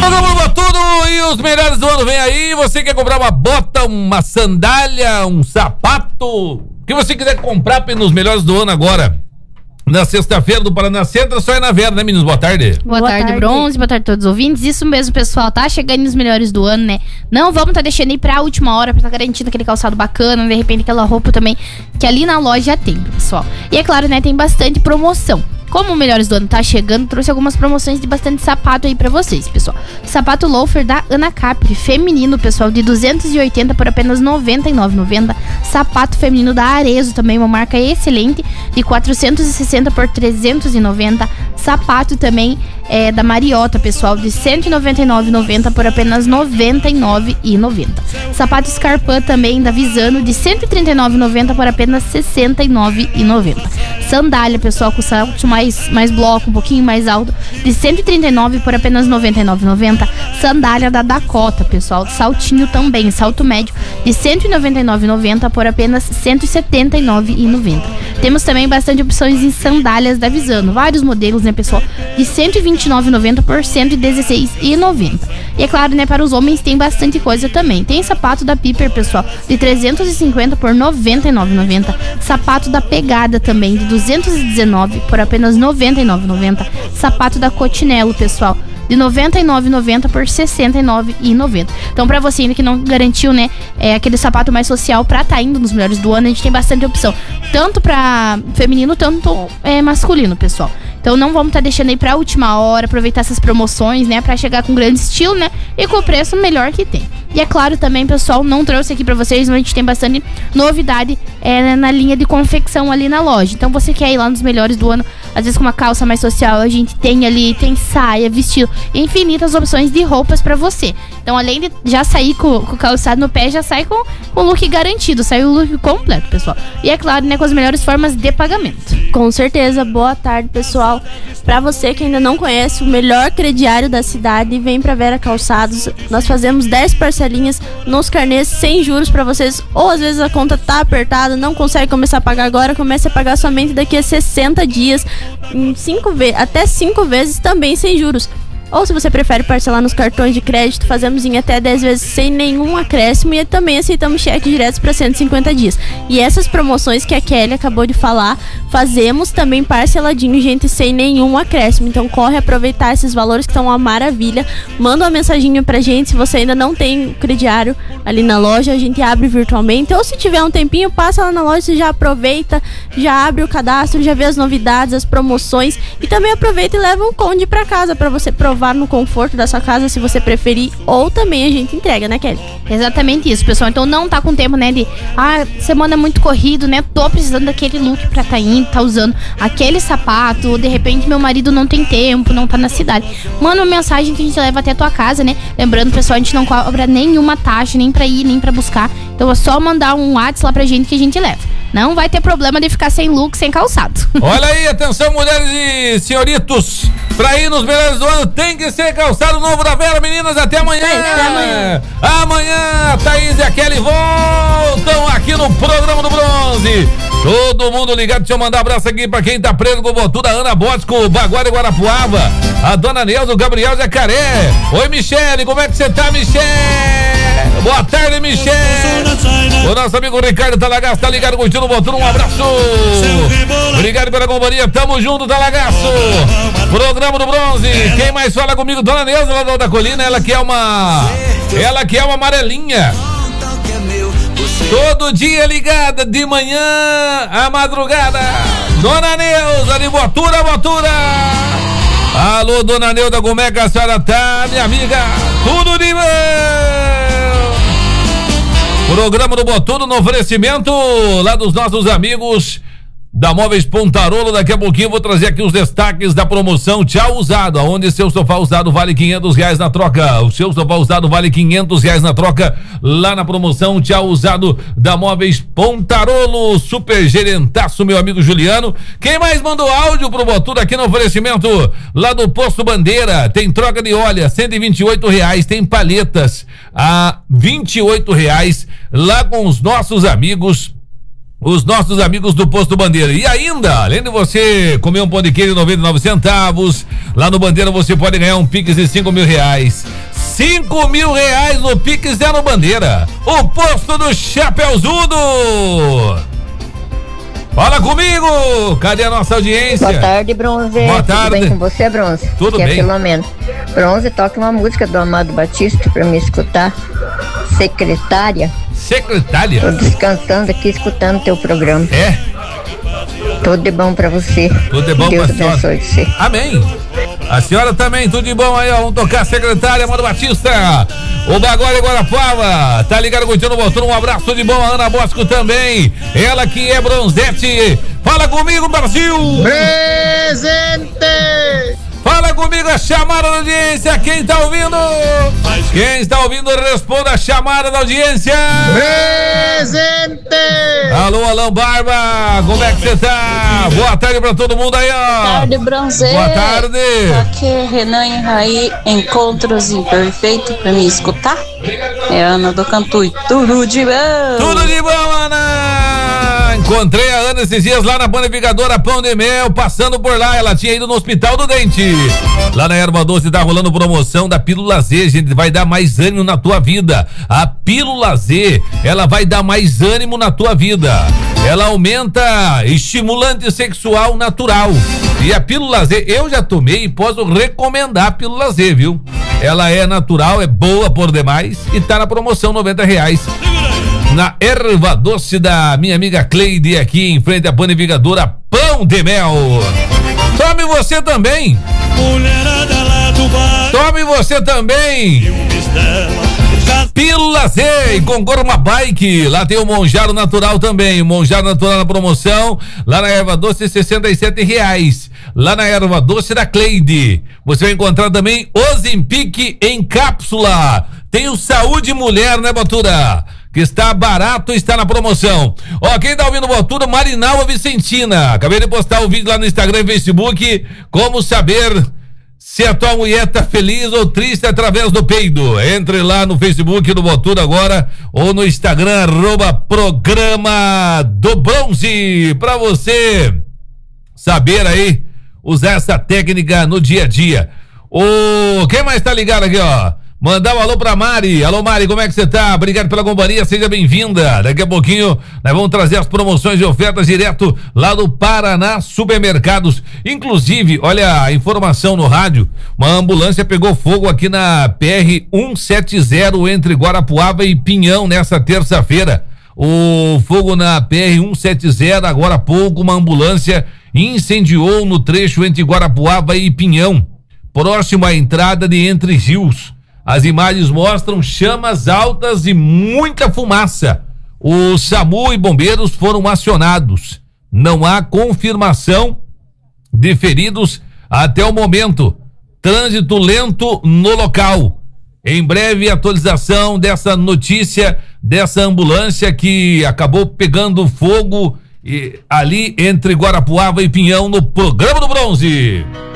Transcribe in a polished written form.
Tudo e os melhores do ano vem aí. Você quer comprar uma bota, uma sandália, um sapato? O que você quiser comprar nos melhores do ano agora? Na sexta-feira do Paraná Centro, só é na Vera, né, meninos? Boa tarde. Boa tarde, Bronze. Boa tarde a todos os ouvintes. Isso mesmo, pessoal. Tá chegando nos melhores do ano, né? Não vamos deixando aí pra última hora, pra estar garantindo aquele calçado bacana, de repente aquela roupa também, que ali na loja tem, pessoal. E é claro, né, tem bastante promoção. Como o Melhores do Ano tá chegando, trouxe algumas promoções de bastante sapato aí pra vocês, pessoal. Sapato loafer da Ana Capri, feminino, pessoal, de 280 por apenas R$ 99,90. Sapato feminino da Arezzo, também uma marca excelente, de 460 por R$ 390. Sapato também da Mariota, pessoal, de R$ 199,90 por apenas R$ 99,90. Sapato Scarpan também da Visano, de R$ 139,90 por apenas R$ 69,90. Sandália, pessoal, com salto mais bloco, um pouquinho mais alto, de 139 por apenas R$ 99,90. Sandália da Dakota, pessoal, saltinho também, salto médio, de R$ 199,90 por apenas R$ 179,90. Temos também bastante opções em sandálias da Visano, vários modelos, né, pessoal, de R$ 129,90 por R$ 116,90. E é claro, né, para os homens tem bastante coisa também. Tem sapato da Piper, pessoal, de 350 por R$ 99,90. Sapato da Pegada também, de 219 por apenas R$ 99,90. Sapato da Cotinello, pessoal, de R$ 99,90 por R$ 69,90. Então, pra você ainda que não garantiu, né, aquele sapato mais social pra tá indo nos melhores do ano, a gente tem bastante opção, tanto pra feminino, tanto masculino, pessoal. Então não vamos deixando aí pra última hora, aproveitar essas promoções, né, pra chegar com grande estilo, né, e com o preço melhor que tem. E é claro também, pessoal, não trouxe aqui pra vocês, mas a gente tem bastante novidade na linha de confecção ali na loja. Então você quer ir lá nos melhores do ano, às vezes com uma calça mais social, a gente tem ali, tem saia, vestido, infinitas opções de roupas pra você. Então, além de já sair com o calçado no pé, já sai com o look garantido, sai o look completo, pessoal. E é claro, né, com as melhores formas de pagamento. Com certeza. Boa tarde, pessoal. Pra você que ainda não conhece o melhor crediário da cidade, vem pra Vera Calçados. Nós fazemos 10 parcelinhas nos carnês sem juros pra vocês. Ou às vezes a conta tá apertada, não consegue começar a pagar agora, comece a pagar somente daqui a 60 dias, até 5 vezes também sem juros. Ou se você prefere parcelar nos cartões de crédito, fazemos em até 10 vezes sem nenhum acréscimo e também aceitamos cheque direto para 150 dias. E essas promoções que a Kelly acabou de falar, fazemos também parceladinho, gente, sem nenhum acréscimo. Então corre aproveitar esses valores que estão uma maravilha. Manda uma mensaginha pra gente se você ainda não tem crediário ali na loja, a gente abre virtualmente. Ou se tiver um tempinho, passa lá na loja, você já aproveita, já abre o cadastro, já vê as novidades, as promoções e também aproveita e leva um conde pra casa pra você provar no conforto da sua casa, se você preferir, ou também a gente entrega, né, Kelly? Exatamente isso, pessoal. Então não tá com tempo, né, de semana é muito corrido, né, tô precisando daquele look pra tá indo, tá usando aquele sapato, ou de repente meu marido não tem tempo, não tá na cidade. Manda uma mensagem que a gente leva até a tua casa, né? Lembrando, pessoal, a gente não cobra nenhuma taxa, nem pra ir, nem pra buscar. Então é só mandar um WhatsApp lá pra gente que a gente leva. Não vai ter problema de ficar sem look, sem calçado. Olha aí, atenção, mulheres e senhoritos. Pra ir nos melhores do ano tem que ser calçado novo da Vera, meninas. Até amanhã. Amanhã, Thaís e a Kelly voltam aqui no programa do Bronze. Todo mundo ligado, deixa eu mandar um abraço aqui pra quem tá preso com o Botuda, Ana Bosco, Baguara e Guarapuava, a dona Neuza, o Gabriel Jacaré. Oi, Michele, como é que você tá, Michele? Boa tarde, Michele. O nosso amigo Ricardo Talagaço tá ligado curtindo o Botuda, um abraço. Obrigado pela companhia, tamo junto, Talagaço. Programa do Bronze. Quem mais fala comigo? Dona Neuza, lá da Alta Colina, ela que é uma amarelinha. Todo dia ligada, de manhã à madrugada. Dona Neuza de Botura. Alô, Dona Neuza, como é que a senhora tá, minha amiga? Tudo de bom. Programa do Botudo no oferecimento lá dos nossos amigos da Móveis Pontarolo. Daqui a pouquinho eu vou trazer aqui os destaques da promoção Tchau Usado, onde seu sofá usado vale R$500 na troca. O seu sofá usado vale R$500 na troca, lá na promoção Tchau Usado da Móveis Pontarolo. Super gerentaço, meu amigo Juliano. Quem mais mandou áudio pro Botudo aqui no oferecimento lá do Posto Bandeira? Tem troca de óleo, R$128, tem palhetas a R$28, lá com os nossos amigos do Posto Bandeira. E ainda, além de você comer um pão de queijo 99 centavos, lá no Bandeira você pode ganhar um Pix de R$5.000. R$5.000 no Pix Zero Bandeira. O posto do Chapeuzudo. Fala comigo! Cadê a nossa audiência? Boa tarde, Bronze. Boa tarde. Tudo bem com você, Bronze? Tudo aqui bem. É Filomena. Bronze, toca uma música do Amado Batista pra me escutar. Secretária. Secretária? Tô descansando aqui, escutando teu programa. É? Tudo de bom pra você. Tudo de bom Deus pra senhora. abençoe você. Amém. A senhora também, tudo de bom aí, ó. Vamos tocar a secretária, Amado Batista. O Bagulho Guarapava, tá ligado, curtindo o botão. Um abraço de bom, a Ana Bosco também. Ela que é Bronzete. Fala comigo, Brasil. Presente! Fala comigo, a chamada da audiência. Quem tá ouvindo? Quem está ouvindo, responda a chamada da audiência. Presente! Alô, Alan Barba, como é que você tá? Boa tarde pra todo mundo aí, ó. Boa tarde, Bronze. Boa tarde. Aqui é Renan e Raí, Encontros Imperfeitos pra me escutar. É Ana do Cantui. Tudo de bom. Tudo de bom, Ana. Encontrei a Ana esses dias lá na panificadora Pão de Mel, passando por lá. Ela tinha ido no Hospital do Dente. Lá na Erva Doce tá rolando promoção da Pílula Z, gente, vai dar mais ânimo na tua vida. A Pílula Z, ela vai dar mais ânimo na tua vida. Ela aumenta estimulante sexual natural. E a Pílula Z, eu já tomei e posso recomendar a Pílula Z, viu? Ela é natural, é boa por demais e tá na promoção R$90. Na Erva Doce da minha amiga Cleide, aqui em frente à panificadora Pão de Mel. Tome você também. Tome você também. Pílula Z e concorra uma bike. Lá tem o Monjaro Natural também. O Monjaro Natural na promoção. Lá na Erva Doce, R$67. Lá na Erva Doce da Cleide. Você vai encontrar também Ozempic em cápsula. Tem o Saúde Mulher, né, Botura? Que está barato, está na promoção. Ó, quem tá ouvindo Botura, Marinalva Vicentina. Acabei de postar o vídeo lá no Instagram e Facebook. Como saber se a tua mulher tá feliz ou triste através do peido. Entre lá no Facebook do Botura agora ou no Instagram, @programa do Bronze, pra você saber aí usar essa técnica no dia a dia. Quem mais tá ligado aqui, ó? Mandar um alô pra Mari. Alô, Mari, como é que você tá? Obrigado pela companhia, seja bem-vinda. Daqui a pouquinho nós vamos trazer as promoções e ofertas direto lá do Paraná Supermercados. Inclusive, olha a informação no rádio, uma ambulância pegou fogo aqui na PR-170 entre Guarapuava e Pinhão nessa terça-feira. O fogo na PR-170, agora há pouco, uma ambulância incendiou no trecho entre Guarapuava e Pinhão, próximo à entrada de Entre Rios. As imagens mostram chamas altas e muita fumaça. O SAMU e bombeiros foram acionados. Não há confirmação de feridos até o momento. Trânsito lento no local. Em breve, atualização dessa notícia, dessa ambulância que acabou pegando fogo ali entre Guarapuava e Pinhão no Programa do Bronze.